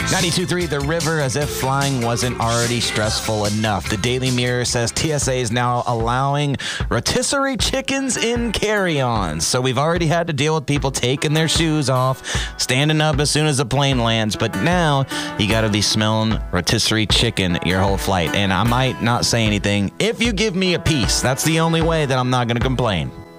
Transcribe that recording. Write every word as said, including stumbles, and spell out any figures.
ninety-two point three The River, as if flying wasn't already stressful enough. The Daily Mirror says T S A is now allowing rotisserie chickens in carry-ons. So we've already had to deal with people taking their shoes off, standing up as soon as the plane lands, but now you got to be smelling rotisserie chicken your whole flight. And I might not say anything if you give me a piece. That's the only way that I'm not going to complain.